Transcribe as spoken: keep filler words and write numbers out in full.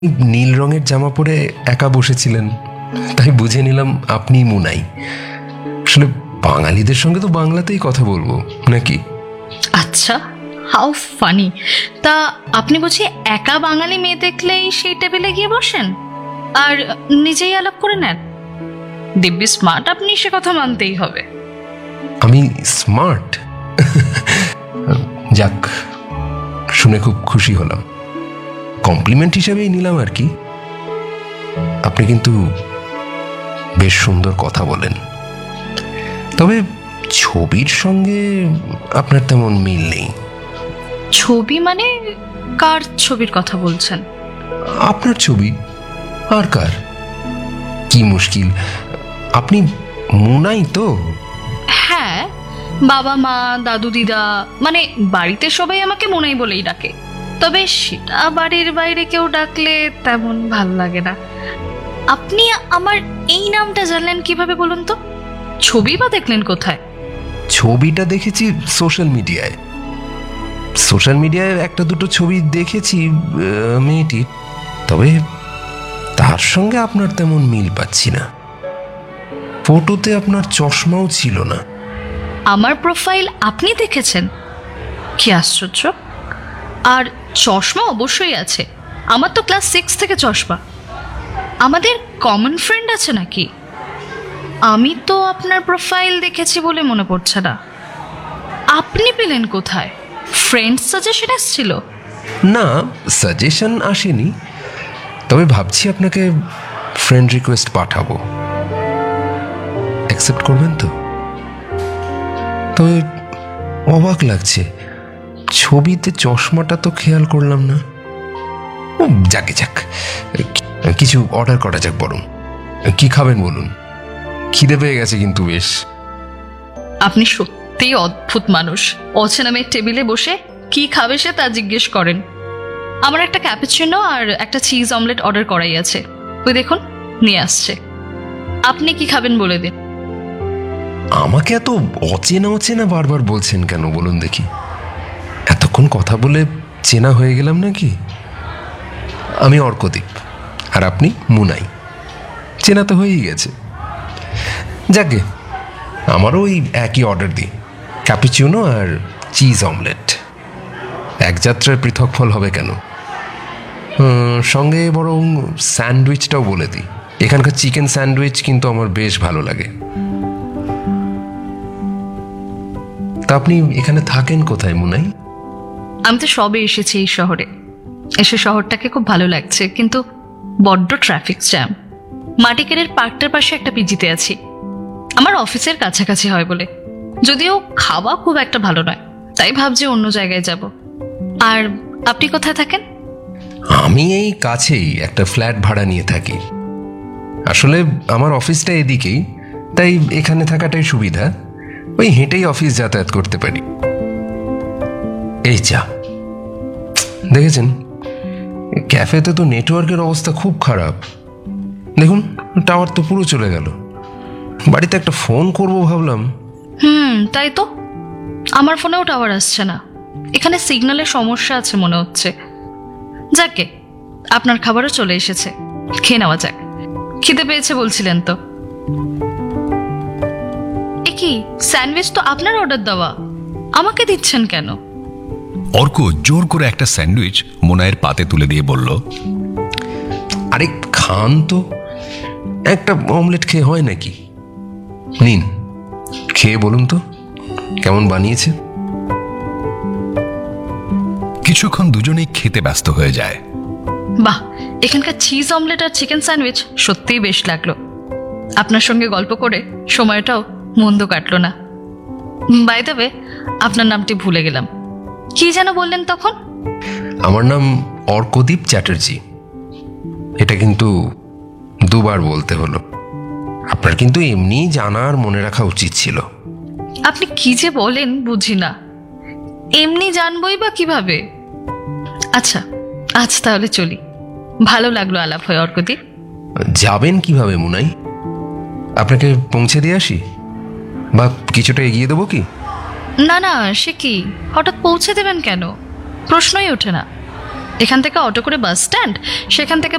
নীল রঙের জামা পরে একা বসেছিলেন, তাই বুঝে নিলাম আপনি মুনাই। আসলে বাঙালিদের সঙ্গে তো বাংলাতেই কথা বলবো নাকি? আচ্ছা, হাউ ফানি। তা আপনি বুঝি একা বাঙালি মেয়ে দেখলেই সেই টেবিলে গিয়ে বসেন আর নিজেই আলাপ করে নেন? দিব্যি স্মার্ট আপনি, সে কথা মানতেই হবে। আমি স্মার্ট? যাক, শুনে খুব খুশি হলাম। কমপ্লিমেন্ট হিসেবেই নিলাম আর কি। আপনি কিন্তু বেশ সুন্দর কথা বলেন, তবে ছবির সঙ্গে আপনার তেমন মিল নেই। ছবি মানে কার ছবির কথা বলছেন? আপনার ছবি। আর কার? কি মুশকিল, আপনি মুনাই তো? হ্যাঁ, বাবা মা দাদু দিদা মানে বাড়িতে সবাই আমাকে মুনাই বলেই ডাকে। তবে সেটা বাড়ির বাইরে কেউ ডাকলে তেমন ভাল লাগে না। আপনি আমার এই নামটা জানলেন কিভাবে বলুন তো? ছবি বা দেখলেন কোথায়? ছবিটা দেখেছি সোশ্যাল মিডিয়ায়। সোশ্যাল মিডিয়ায় একটা দুটো ছবি দেখেছি মেয়েটির, তবে তার সঙ্গে আপনার তেমন মিল পাচ্ছি না। ফটোতে আপনার চশমাও ছিল না। আমার প্রোফাইল আপনি দেখেছেন? কি আশ্চর্য! আর চশমা অবশ্যই আছে, আমার তো ক্লাস সিক্স থেকে চশমা। আমাদের কমন ফ্রেন্ড আছে নাকি? আমি তো আপনার প্রোফাইল দেখেছি বলে মনে পড়ছে না। আপনি পেলেন কোথায়? ফ্রেন্ড সাজেশন এসেছিল? না, সাজেশন আসেনি, তবে ভাবছি আপনাকে ফ্রেন্ড রিকোয়েস্ট পাঠাবো। অ্যাকসেপ্ট করবেন তো? তবে অবাক লাগছে, ছবিতে চশমাটা তো খেয়াল করলাম না। ও যাকে যাক, কিছু অর্ডার করা যাক বরং। কি খাবেন বলুন? খিদে পেয়ে গেছে কিন্তু বেশ। আপনি সত্যিই অদ্ভুত মানুষ। অচেনা মেয়ের টেবিলে বসে কি খাবে সে তা জিজ্ঞেস করেন। আমার একটা ক্যাপুচিনো আর একটা চিজ অমলেট অর্ডার করাই আছে, ওই দেখুন নিয়ে আসছে। আপনি কি খাবেন বলে দিন। আমাকে এত অচেনা অচেনা বারবার বলছেন কেন বলুন দেখি? এতক্ষণ কথা বলে চেনা হয়ে গেলাম নাকি? আমি অর্কদীপ, আর আপনি মুনাই। চেনা তো হয়েই গেছে। যাকে, আমারও ওই একই অর্ডার দিই, ক্যাপুচিনো আর চিজ অমলেট। এক যাত্রায় পৃথক ফল হবে কেন? সঙ্গে বরং স্যান্ডউইচটাও বলে দিই। এখানকার চিকেন স্যান্ডউইচ কিন্তু আমার বেশ ভালো লাগে। তা আপনি এখানে থাকেন কোথায় মুনাই? আমি তো সবে এসেছি এই শহরে। এসে শহরটাকে খুব ভালো লাগছে, কিন্তু বড্ড ট্রাফিক জ্যাম। মাটিকেরের পার্কটার পাশে একটা পিজিতে আছি, আমার অফিসের কাছাকাছি হয় বলে। যদিও খাওয়া খুব একটা ভালো নয়, তাই ভাবছি অন্য জায়গায় যাব। আর আপনি কোথায় থাকেন? আমি এই কাছেই একটা ফ্ল্যাট ভাড়া নিয়ে থাকি। আসলে আমার অফিসটা এদিকেই, তাই এখানে থাকাটাই সুবিধা। ওই হেঁটেই অফিস যাতায়াত করতে পারি। এই চা দেখেছেন, ক্যাফেতে তো নেটওয়ার্কের অবস্থা খুব খারাপ। দেখুন, টাওয়ার তো পুরো চলে গেল। বাড়িতে একটা ফোন করব ভাবলাম। হুম তাই তো, আমার ফোনেও টাওয়ার আসছে না। এখানে সিগন্যালের সমস্যা আছে মনে হচ্ছে। যাকে, আপনার খাবারও চলে এসেছে, খেয়ে নেওয়া যাক। খিদে পেয়েছে বলছিলেন তো। এ কি, স্যান্ডউইচ তো আপনার অর্ডার দেওয়া, আমাকে দিচ্ছেন কেন? অর্ক জোর করে একটা স্যান্ডউইচ মোনায়ের পাতে তুলে দিয়ে বলল, আরে খান তো, একটা অমলেট খেয়ে হয় নাকি? নিন, খেয়ে বলুন তো কেমন বানিয়েছে। কিছুক্ষণ দুজনেই খেতে ব্যস্ত হয়ে যায়। বাহ, এখানকার চিজ অমলেট আর চিকেন স্যান্ডউইচ সত্যিই বেশ লাগলো। আপনার সঙ্গে গল্প করে সময়টাও মন্দ কাটলো না। বাই দ্য ওয়ে, আপনার নামটি ভুলে গেলাম, কি যেন বললেন তখন? আমার নাম অর্কদীপ চ্যাটার্জি। এটা কিন্তু দুবার বলতে হলো। আপনার কিন্তু এমনি জানার মনে রাখা উচিত ছিল। আপনি কি যে বলেন বুঝি না। এমনি জানবই বা কিভাবে? আচ্ছা, আজ তাহলে চলি। ভালো লাগলো আলাপ হয়ে অর্কদীপ। যাবেন কিভাবে মুনাই? আপনাকে পৌঁছে দিয়ে আসি, বা কিছুটা এগিয়ে দেবো কি? না না, সে কি, হঠাৎ পৌঁছে দেবেন কেন? প্রশ্নই ওঠে না। এখান থেকে অটো করে বাস স্ট্যান্ড, সেখান থেকে